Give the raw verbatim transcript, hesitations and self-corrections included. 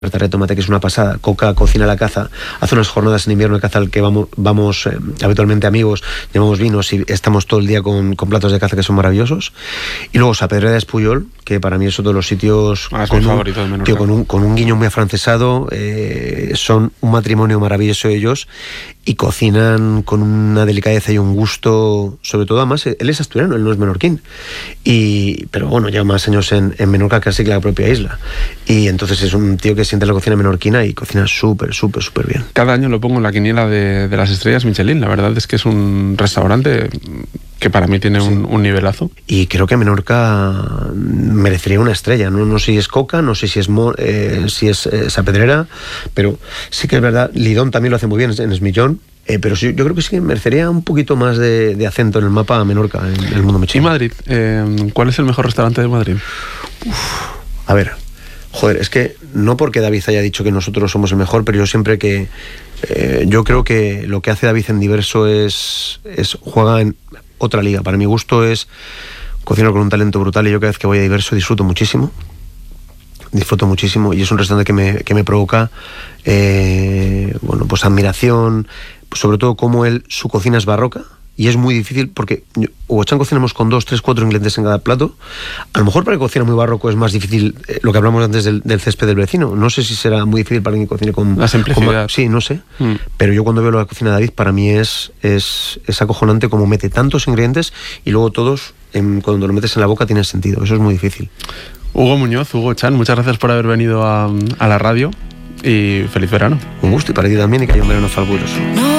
Tarta de tomate, que es una pasada. Coca cocina la caza, hace unas jornadas en invierno de caza al que vamos, vamos eh, habitualmente amigos, llevamos vinos y estamos todo el día con, con platos de caza que son maravillosos. Y luego Sapedrera de Espuyol, que para mí es otro de los sitios ah, es con, mi un, favorito de Menorca. tío, con, un, con un guiño muy afrancesado, eh, son un matrimonio maravilloso ellos y cocinan con una delicadeza y un gusto, sobre todo. Además él es asturiano, él no es menorquín, y, pero bueno, lleva más años en, en Menorca casi que la propia isla, y entonces es un tío que siente la cocina menorquina y cocina súper, súper, súper bien. Cada año lo pongo en la quiniela de, de las estrellas Michelin. La verdad es que es un restaurante que para mí tiene un, sí. un nivelazo. Y creo que Menorca merecería una estrella. No, no sé si es Coca, no sé si es eh, si es eh, Sapedrera, pero sí que es verdad. Lidón también lo hace muy bien en Esmillón. Eh, pero sí, yo creo que sí que merecería un poquito más de, de acento en el mapa a Menorca, en, en el mundo Michelin. ¿Y Madrid? Eh, ¿Cuál es el mejor restaurante de Madrid? Uf, a ver... Joder, es que no porque David haya dicho que nosotros somos el mejor, pero yo siempre que... Eh, yo creo que lo que hace David en Diverso es, es... juega en otra liga. Para mi gusto es cocinar con un talento brutal, y yo cada vez que voy a Diverso disfruto muchísimo. Disfruto muchísimo y es un restaurante que me, que me provoca eh, bueno, pues admiración, pues sobre todo como él, su cocina es barroca. Y es muy difícil porque Hugo Chan cocinamos con dos, tres, cuatro ingredientes en cada plato. A lo mejor para que cocine muy barroco es más difícil, eh, lo que hablamos antes del, del césped del vecino. No sé si será muy difícil para alguien que cocine con... La simplicidad. Con, sí, no sé. Mm. Pero yo cuando veo la cocina de David, para mí es, es, es acojonante como mete tantos ingredientes y luego todos, en, cuando lo metes en la boca, tienen sentido. Eso es muy difícil. Hugo Muñoz, Hugo Chan, muchas gracias por haber venido a, a la radio y feliz verano. Un gusto, y para ti también, y que haya un verano fabuloso. No.